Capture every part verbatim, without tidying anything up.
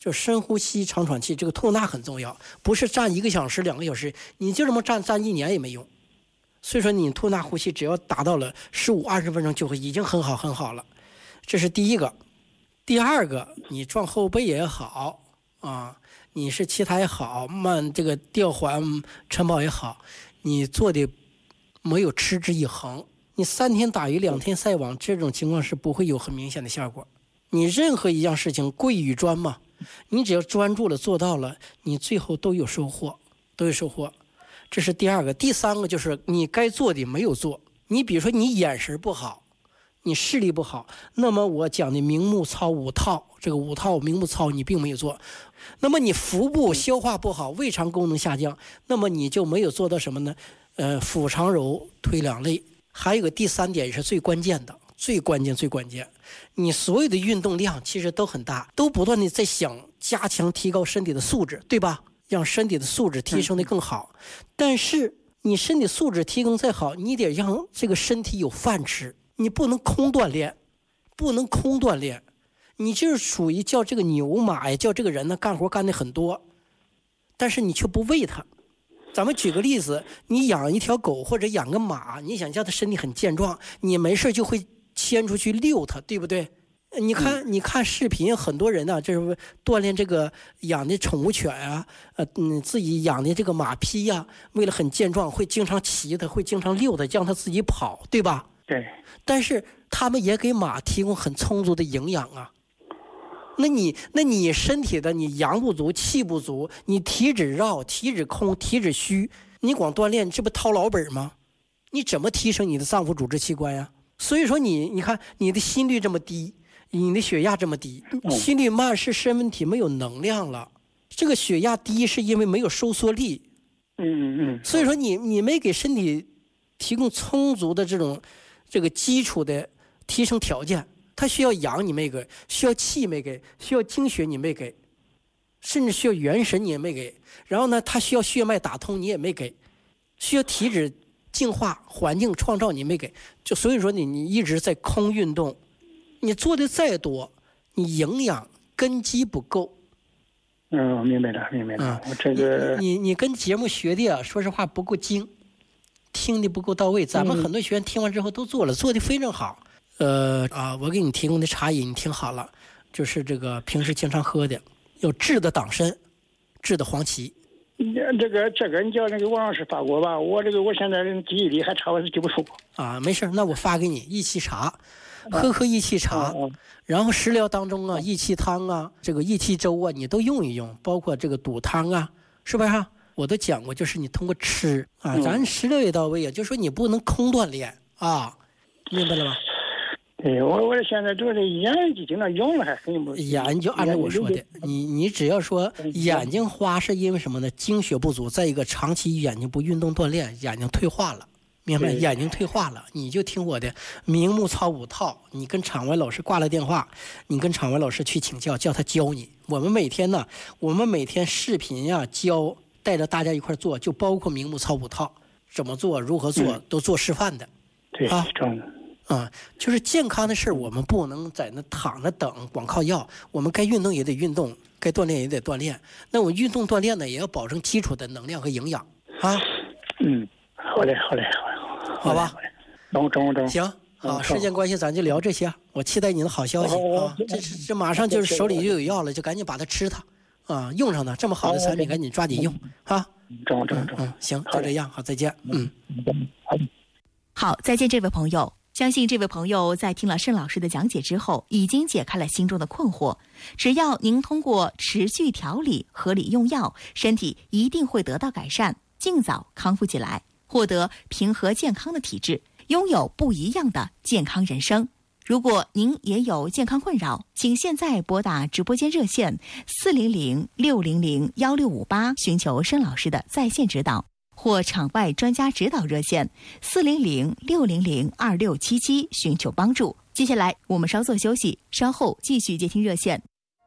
就深呼吸、长喘气，这个吐纳很重要，不是站一个小时、两个小时，你就这么站站一年也没用。所以说，你吐纳呼吸只要达到了十五、二十分钟，就会已经很好很好了。这是第一个。第二个，你撞后背也好啊，你是气抬也好，慢这个吊环晨跑也好，你做的没有持之以恒。你三天打鱼两天晒网，这种情况是不会有很明显的效果。你任何一样事情贵与专嘛，你只要专注了做到了，你最后都有收获，都有收获。这是第二个。第三个就是你该做的没有做。你比如说你眼神不好，你视力不好，那么我讲的明目操五套，这个五套明目操你并没有做。那么你腹部消化不好，胃肠功能下降，那么你就没有做到什么呢？呃，腹肠柔推两肋。还有个第三点是最关键的，最关键最关键，你所有的运动量其实都很大，都不断的在想加强提高身体的素质，对吧？让身体的素质提升的更好。但是你身体素质提升再好，你得让这个身体有饭吃，你不能空锻炼，不能空锻炼。你就是属于叫这个牛马呀，叫这个人呢干活干的很多，但是你却不喂它。咱们举个例子，你养一条狗或者养个马，你想叫它身体很健壮，你没事就会牵出去遛它，对不对？你看，你看视频，很多人呢、啊，就是锻炼这个养的宠物犬啊，呃，嗯，自己养的这个马匹呀、啊，为了很健壮，会经常骑它，会经常遛它，让它自己跑，对吧？ 对。 但是他们也给马提供很充足的营养啊。那你那你身体的你阳不足气不足，你体脂绕体脂空体脂虚，你光锻炼这不掏老本吗？你怎么提升你的脏腑组织器官呀？所以说你你看你的心率这么低，你的血压这么低，心率慢是身体没有能量了，这个血压低是因为没有收缩力。 嗯嗯。 所以说你你没给身体提供充足的这种这个基础的提升条件。它需要阳你没给，需要气没给，需要精血你没给，甚至需要元神你也没给。然后呢，它需要血脉打通你也没给，需要体脂净化环境创造你没给。就所以说你你一直在空运动，你做的再多，你营养根基不够。 嗯，明白了，明白了。嗯、我这个你你你跟节目学的啊，说实话不够精，听的不够到位。咱们很多学员听完之后都做了，做的非常好。呃啊，我给你提供的茶饮你听好了，就是这个平时经常喝的，有治的党参，治的黄芪。 这个这个你叫那个王老师发过吧，我这个我现在记忆力还差，我是记不住。 啊，没事，那我发给你益气茶，喝喝益气茶，啊啊、然后食疗当中啊，益气汤啊，这个益气粥啊，你都用一用，包括这个肚汤啊，是不是、啊？我都讲过，就是你通过吃啊，嗯、咱食疗也到位啊，就说你不能空锻炼啊，明白了吗？ 对，我我现在主要是眼睛经常用了还很不。 眼就按照我说的，你你只要说眼睛花是因为什么呢？精血不足，再一个长期眼睛不运动锻炼，眼睛退化了，明白？眼睛退化了，你就听我的明目操五套，你跟场外老师挂了电话，你跟场外老师去请教，叫他教你。我们每天呢，我们每天视频呀、啊、教，带着大家一块做，就包括明目操五套，怎么做，如何做，嗯、都做示范的。 对啊。 啊，就是健康的事我们不能在那躺着等，光靠药。我们该运动也得运动，该锻炼也得锻炼。那我运动锻炼呢，也要保证基础的能量和营养啊。 嗯，好嘞，好嘞，好嘞， 好吧。 懂懂懂。 行，好，时间关系咱就聊这些。我期待你的好消息啊！这这马上就是手里就有药了，就赶紧把它吃它啊，用上它。这么好的产品，赶紧抓紧用啊！ 中中中。 嗯，行，就这样，好，再见。嗯， 好，再见，这位朋友。相信这位朋友在听了盛老师的讲解之后，已经解开了心中的困惑。只要您通过持续调理、合理用药，身体一定会得到改善，尽早康复起来，获得平和健康的体质，拥有不一样的健康人生。如果您也有健康困扰，请现在拨打直播间热线四零零六零零幺六五八，寻求盛老师的在线指导。或场外专家指导热线四零零六零零二六七七寻求帮助。接下来我们稍作休息，稍后继续接听热线。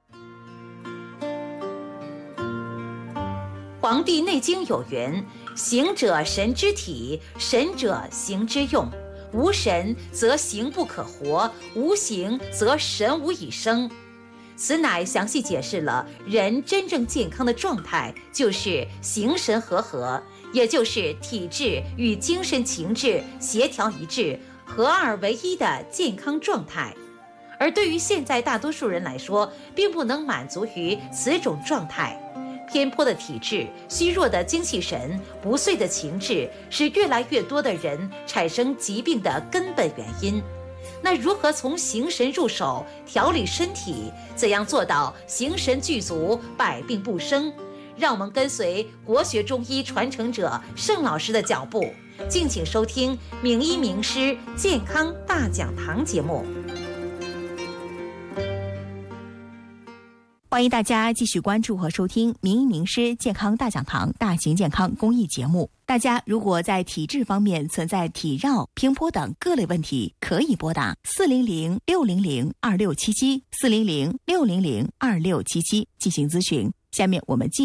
《黄帝内经》有云：行者神之体，神者形之用。无神则形不可活，无形则神无以生。 此乃详细解释了人真正健康的状态就是形神合合，也就是体质与精神情志协调一致，合二为一的健康状态。而对于现在大多数人来说，并不能满足于此种状态。偏颇的体质、虚弱的精气神、不遂的情志，是越来越多的人产生疾病的根本原因。那如何从形神入手调理身体？怎样做到形神具足、百病不生？让我们跟随国学中医传承者盛老师的脚步，敬请收听《名医名师健康大讲堂》节目。 欢迎大家继续关注和收听名医名师健康大讲堂大型健康公益节目。大家如果在体质方面存在体绕、偏颇等各类问题，可以拨打四零零六零零二六七七四零零六零零二六七七进行咨询。下面我们继